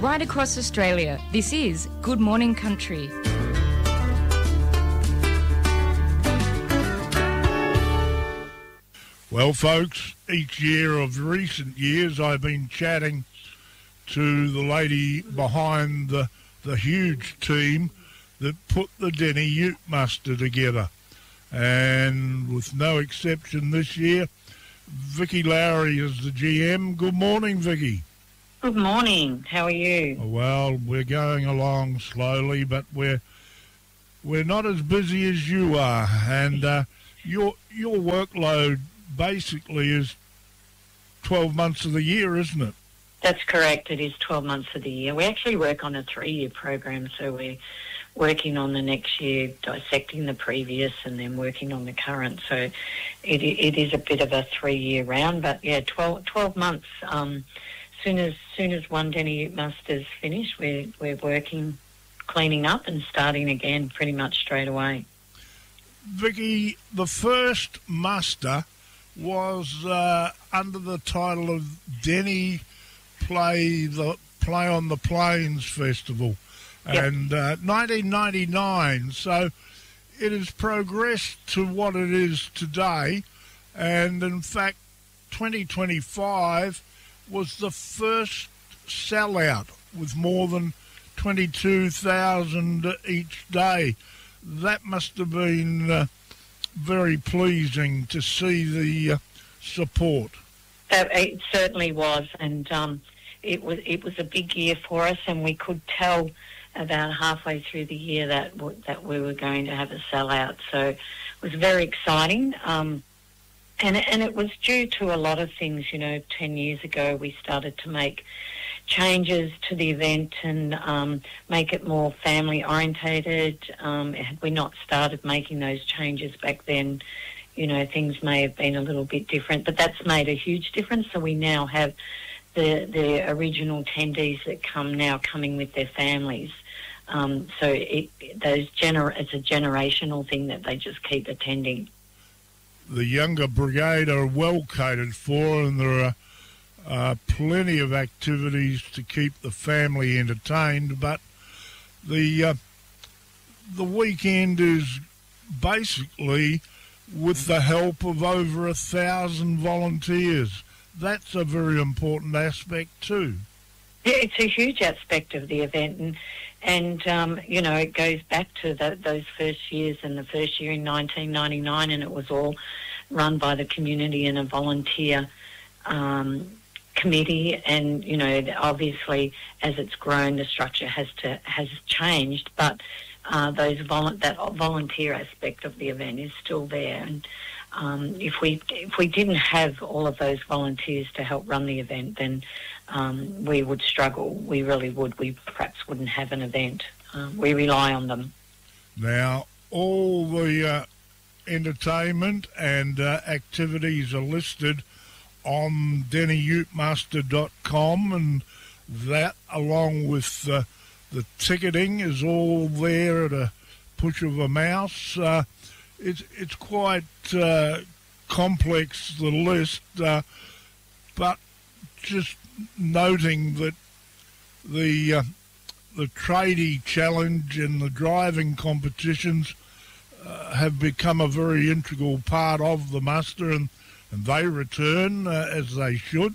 Right across Australia, this is Good Morning Country. Well, folks, each year of recent years I've been chatting to the lady behind the huge team that put the Denny Ute muster together. And with no exception this year, Vicky Lowry is the GM. Good morning, Vicky. Good morning. How are you? Well, we're going along slowly, but we're not as busy as you are. And your workload basically is 12 months of the year, isn't it? That's correct. It is 12 months of the year. We actually work on a 3-year program, so we're working on the next year, dissecting the previous, and then working on the current. So it is a bit of a 3-year round, but yeah, 12 months. Soon as one Denny Ute muster's finished, we're working, cleaning up and starting again pretty much straight away. Vicky, the first muster was under the title of Denny Play on the Plains Festival, Yep. and 1999. So it has progressed to what it is today, and in fact, 2025 was the first sellout with more than 22,000 each day. That must have been very pleasing to see the support. It certainly was, and it was a big year for us, and we could tell about halfway through the year that we were going to have a sellout. So it was very exciting. And it was due to a lot of things. 10 years ago we started to make changes to the event and make it more family orientated. Had we not started making those changes back then, things may have been a little bit different, but that's made a huge difference. So we now have the original attendees that coming with their families. So it's a generational thing that they just keep attending. The younger brigade are well catered for, and there are plenty of activities to keep the family entertained. But the weekend is basically with the help of over 1,000 volunteers. That's a very important aspect too. Yeah, it's a huge aspect of the event, and it goes back to those first years, and the first year in 1999, and it was all run by the community and a volunteer committee. And obviously, as it's grown, the structure has changed, but that volunteer aspect of the event is still there. And if we didn't have all of those volunteers to help run the event, then we would struggle. We really would. We perhaps wouldn't have an event. We rely on them. Now, all the entertainment and activities are listed on DennyUteMuster.com, and that, along with the ticketing, is all there at a push of a mouse. It's quite complex, the list, but just noting that the tradie challenge and the driving competitions have become a very integral part of the muster, and they return as they should.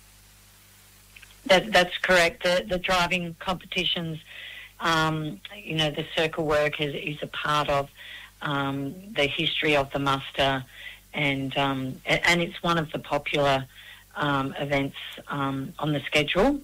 That's correct. The driving competitions, the circle work is a part of the history of the muster, and it's one of the popular events on the schedule.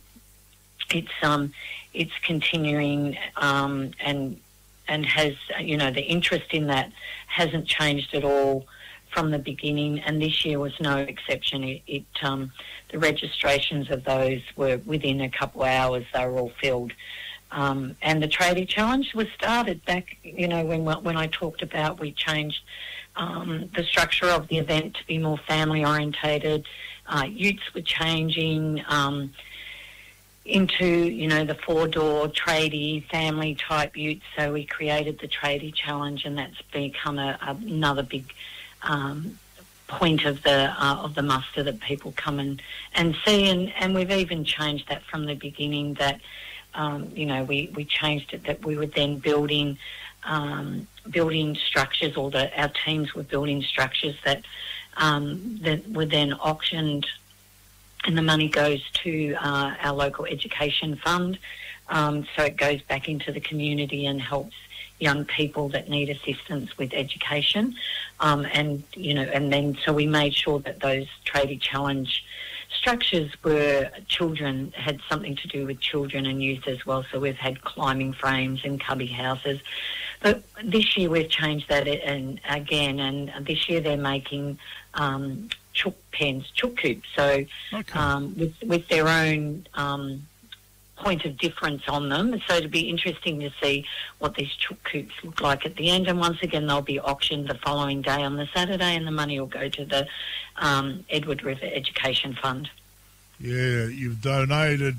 It's continuing and has the interest in that hasn't changed at all from the beginning, and this year was no exception. The registrations of those were within a couple of hours; they were all filled. And the tradie challenge was started back, when I talked about we changed the structure of the event to be more family orientated. Utes were changing into, the 4-door tradie family type utes. So we created the tradie challenge, and that's become another big point of the muster that people come and see. And we've even changed that from the beginning, that we changed it that we were then building structures, or our teams were building structures that were then auctioned, and the money goes to our local education fund. So it goes back into the community and helps young people that need assistance with education. And then so we made sure that those Tradie Challenge structures had something to do with children and youth as well. So we've had climbing frames and cubby houses. But this year we've changed that and this year they're making chook pens, chook coops. So with their own point of difference on them. So it'll be interesting to see what these chook coops look like at the end. And once again, they'll be auctioned the following day on the Saturday, and the money will go to the Edward River Education Fund. Yeah, you've donated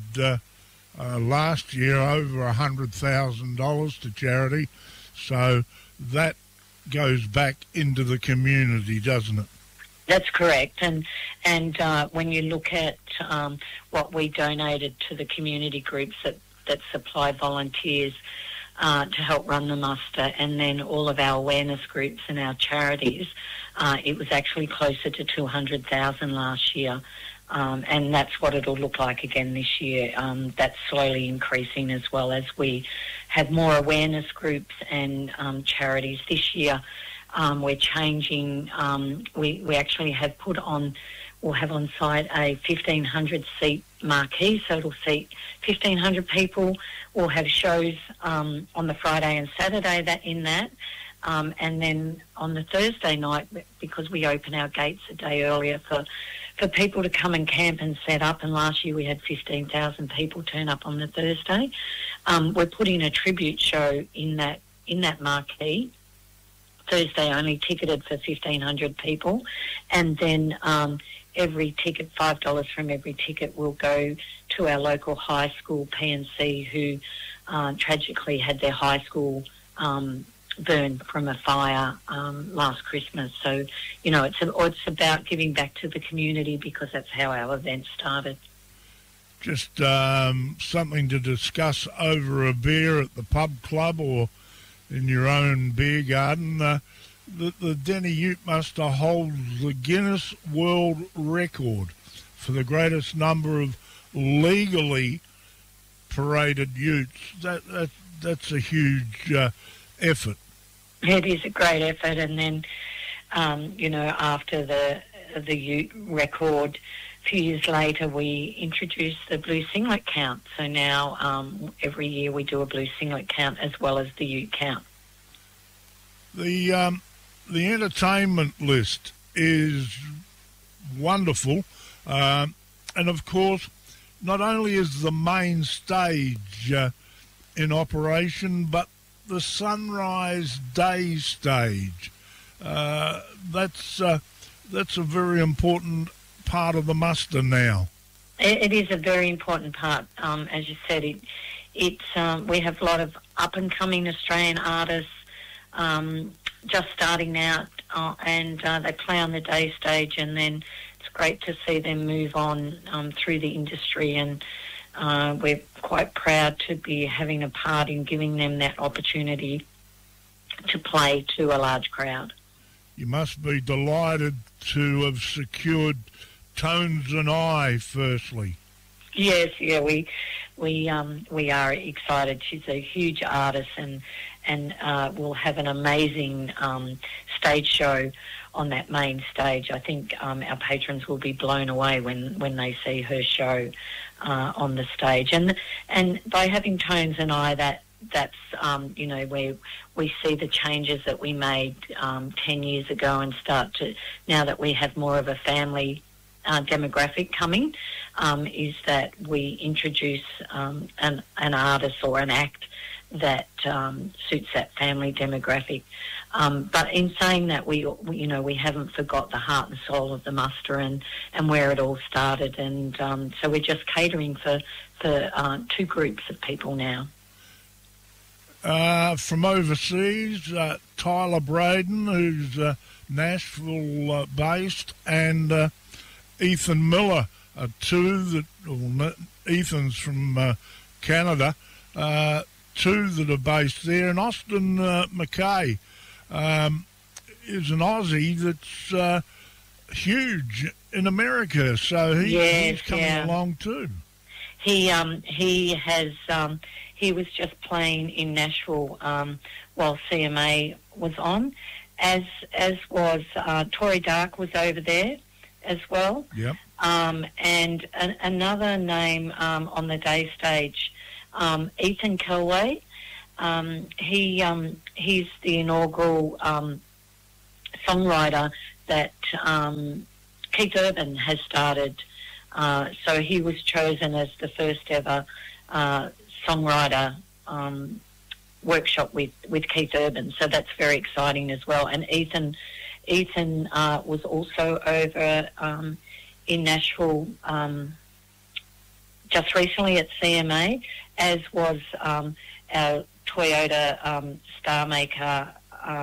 last year over $100,000 to charity, so that goes back into the community, doesn't it? That's correct, and when you look at what we donated to the community groups that supply volunteers to help run the muster, and then all of our awareness groups and our charities, it was actually closer to $200,000 last year, and that's what it'll look like again this year. That's slowly increasing as well as we have more awareness groups and charities this year. We're changing. We actually have we'll have on site a 1,500 seat marquee, so it'll seat 1,500 people. We'll have shows on the Friday and Saturday and then on the Thursday night, because we open our gates a day earlier for people to come and camp and set up. And last year we had 15,000 people turn up on the Thursday. We're putting a tribute show in that marquee. Thursday only, ticketed for 1,500 people, and then every ticket, $5 from every ticket, will go to our local high school, PNC, who tragically had their high school burned from a fire last Christmas. So, it's about giving back to the community, because that's how our event started. Just something to discuss over a beer at the pub club or in your own beer garden. The Denny Ute Muster holds the Guinness World Record for the greatest number of legally paraded utes. That's a huge effort. It is a great effort, and then after the ute record, a few years later we introduced the blue singlet count. So now every year we do a blue singlet count as well as the ute count. The entertainment list is wonderful, and of course, not only is the main stage in operation, but the Sunrise Day stage. That's a very important part of the muster now. It is a very important part. As you said, we have a lot of up and coming Australian artists just starting out, and they play on the day stage, and then it's great to see them move on through the industry, and we're quite proud to be having a part in giving them that opportunity to play to a large crowd. You must be delighted to have secured Tones and I, firstly. Yes, yeah, we are excited. She's a huge artist, and we'll have an amazing stage show on that main stage. I think our patrons will be blown away when they see her show on the stage. And by having Tones and I, that's where we see the changes that we made 10 years ago, and start to, now that we have more of a family demographic coming, is that we introduce an artist or an act that suits that family demographic. But in saying that, we haven't forgot the heart and soul of the muster and where it all started, and so we're just catering for two groups of people now. From overseas, Tyler Braden, who's Nashville-based, and Ethan Miller, Ethan's from Canada. two that are based there, and Austin McKay is an Aussie that's huge in America, so he's coming along too. He was just playing in Nashville while CMA was on, as was Tori Dark was over there as well. Yep. And another name on the day stage, Ethan Kelway. He's the inaugural songwriter that Keith Urban has started. So he was chosen as the first ever songwriter workshop with Keith Urban. So that's very exciting as well. And Ethan was also over in Nashville just recently at CMA, as was our Toyota star maker